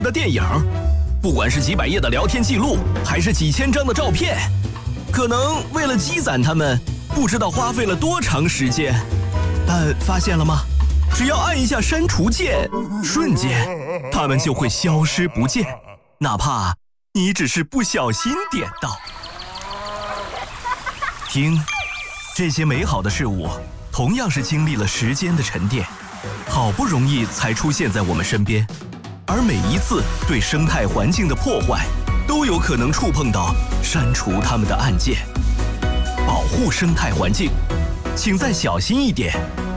的电影，不管是几百页的聊天记录，还是几千张的照片，可能为了积攒它们，不知道花费了多长时间。但发现了吗？只要按一下删除键，瞬间它们就会消失不见，哪怕你只是不小心点到。听，这些美好的事物同样是经历了时间的沉淀，好不容易才出现在我们身边，而每一次对生态环境的破坏，都有可能触碰到删除它们的按键。保护生态环境，请再小心一点，